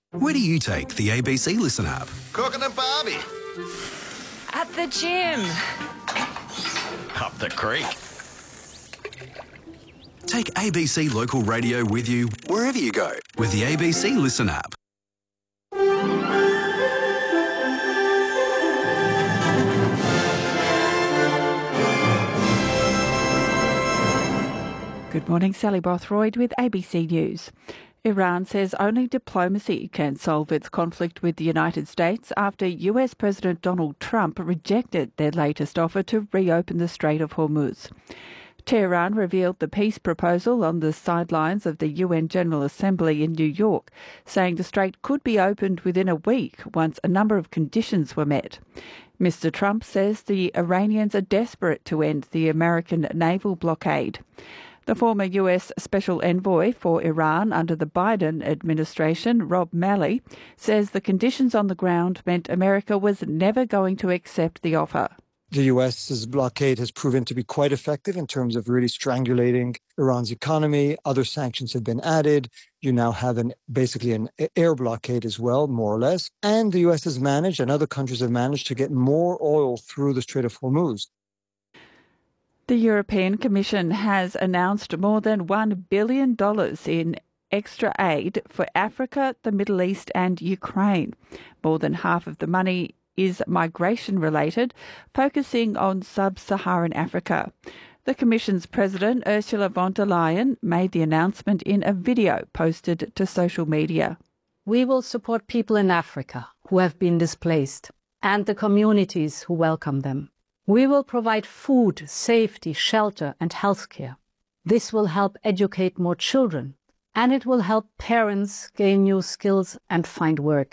Where do you take the ABC Listen app? Cooking at Barbie. At the gym. Up the creek. Take ABC Local Radio with you wherever you go with the ABC Listen app. Good morning, Sally Bothroyd with ABC News. Iran says only diplomacy can solve its conflict with the United States after US President Donald Trump rejected their latest offer to reopen the Strait of Hormuz. Tehran revealed the peace proposal on the sidelines of the UN General Assembly in New York, saying the strait could be opened within a week once a number of conditions were met. Mr. Trump says the Iranians are desperate to end the American naval blockade. The former US Special Envoy for Iran under the Biden administration, Rob Malley, says the conditions on the ground meant America was never going to accept the offer. The US's blockade has proven to be quite effective in terms of really strangulating Iran's economy. Other sanctions have been added. You now have basically an air blockade as well, more or less. And the US has managed, and other countries have managed, to get more oil through the Strait of Hormuz. The European Commission has announced more than $1 billion in extra aid for Africa, the Middle East and Ukraine. More than half of the money is migration-related, focusing on sub-Saharan Africa. The Commission's President, Ursula von der Leyen, made the announcement in a video posted to social media. We will support people in Africa who have been displaced and the communities who welcome them. We will provide food, safety, shelter and healthcare. This will help educate more children, and it will help parents gain new skills and find work.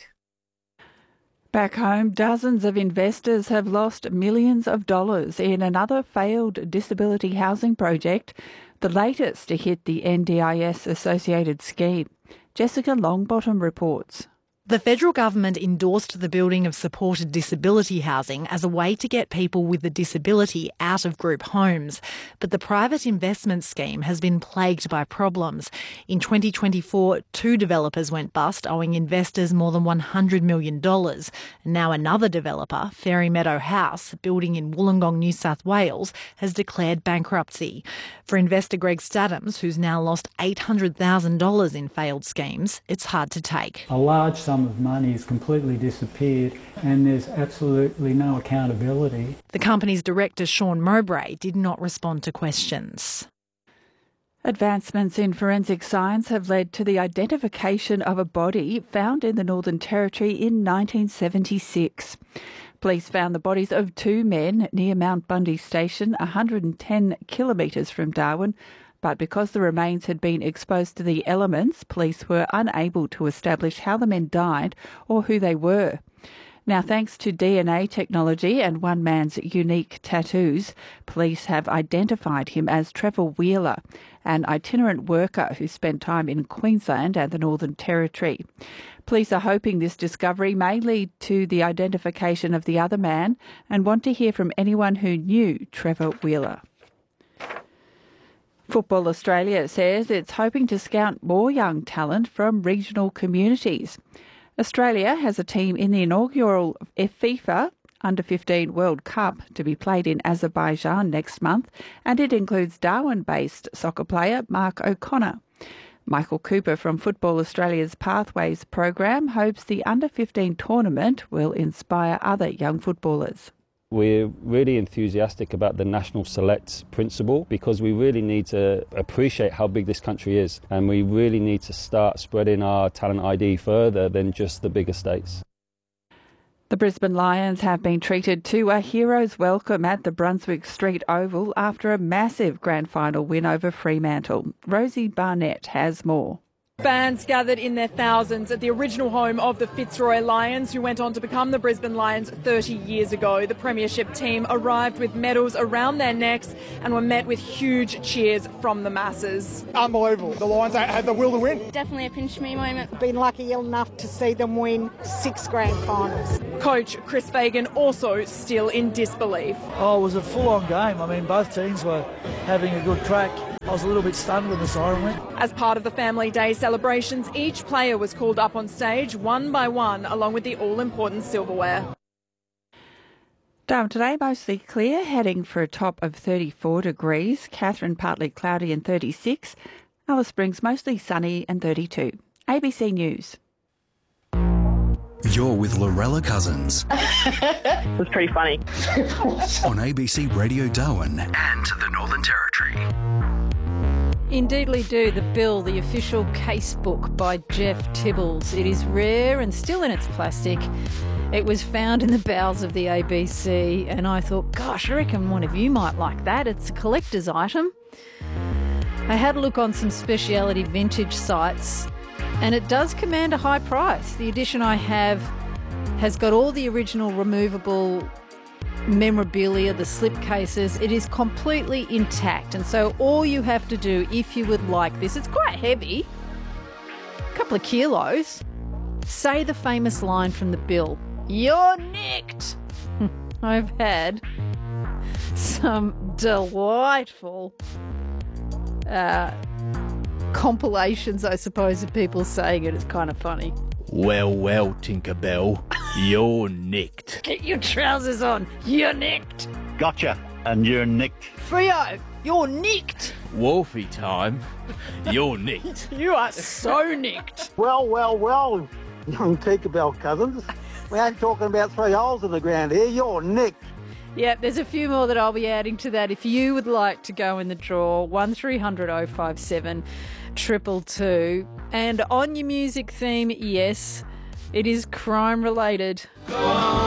Back home, dozens of investors have lost millions of dollars in another failed disability housing project, the latest to hit the NDIS-associated scheme. Jessica Longbottom reports. The federal government endorsed the building of supported disability housing as a way to get people with a disability out of group homes. But the private investment scheme has been plagued by problems. In 2024, 2 developers went bust, owing investors more than $100 million. And now another developer, Fairy Meadow House, building in Wollongong, New South Wales, has declared bankruptcy. For investor Greg Stadhams, who's now lost $800,000 in failed schemes, it's hard to take. A large sum of money has completely disappeared and there's absolutely no accountability. The company's director, Sean Mowbray, did not respond to questions. Advancements in forensic science have led to the identification of a body found in the Northern Territory in 1976. Police found the bodies of 2 men near Mount Bundy Station, 110 kilometres from Darwin, but because the remains had been exposed to the elements, police were unable to establish how the men died or who they were. Now, thanks to DNA technology and one man's unique tattoos, police have identified him as Trevor Wheeler, an itinerant worker who spent time in Queensland and the Northern Territory. Police are hoping this discovery may lead to the identification of the other man and want to hear from anyone who knew Trevor Wheeler. Football Australia says it's hoping to scout more young talent from regional communities. Australia has a team in the inaugural FIFA Under-15 World Cup to be played in Azerbaijan next month, and it includes Darwin-based soccer player Mark O'Connor. Michael Cooper from Football Australia's Pathways program hopes the Under-15 tournament will inspire other young footballers. We're really enthusiastic about the national selects principle because we really need to appreciate how big this country is, and we really need to start spreading our talent ID further than just the bigger states. The Brisbane Lions have been treated to a hero's welcome at the Brunswick Street Oval after a massive grand final win over Fremantle. Rosie Barnett has more. Fans gathered in their thousands at the original home of the Fitzroy Lions, who went on to become the Brisbane Lions 30 years ago. The premiership team arrived with medals around their necks and were met with huge cheers from the masses. Unbelievable. The Lions had the will to win. Definitely a pinch me moment. Been lucky enough to see them win 6 grand finals. Coach Chris Fagan also still in disbelief. Oh, it was a full-on game. I mean, both teams were having a good crack. I was a little bit stunned when the siren went. As part of the Family Day celebrations, each player was called up on stage one by one, along with the all-important silverware. Darwin today, mostly clear, heading for a top of 34 degrees. Catherine, partly cloudy and 36. Alice Springs, mostly sunny and 32. ABC News. You're with Lorella Cousins. It was pretty funny. On ABC Radio Darwin and the Northern Territory. Indeedly do, the Bill, the official casebook by Jeff Tibbles. It is rare and still in its plastic. It was found in the bowels of the ABC, and I thought, gosh, I reckon one of you might like that. It's a collector's item. I had a look on some speciality vintage sites, and it does command a high price. The edition I have has got all the original removable memorabilia, the slipcases. It is completely intact, and so all you have to do if you would like this, it's quite heavy, a couple of kilos, say the famous line from the Bill, "You're nicked." I've had some delightful compilations, I suppose, of people saying it. It's kind of funny. Well, well, Tinkerbell, you're nicked. Get your trousers on. You're nicked. Gotcha. And you're nicked. Freo, you're nicked. Wolfie time, you're nicked. You are so nicked. Well, well, well, young Tinkerbell cousins. We ain't talking about 3 holes in the ground here. You're nicked. Yeah, there's a few more that I'll be adding to that. If you would like to go in the draw, 1300 057 222. And on your music theme, yes, it is crime related. Go on.